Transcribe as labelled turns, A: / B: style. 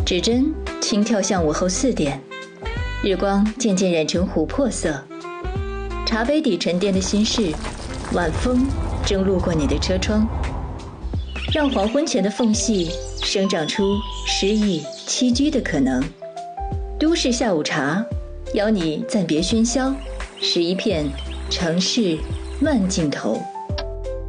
A: 指针轻跳向午后4点，日光渐渐染成琥珀色，茶杯底沉淀的心事，晚风正路过你的车窗，让黄昏前的缝隙生长出诗意栖居的可能。都市下午茶，邀你暂别喧嚣，拾一片城市慢镜头。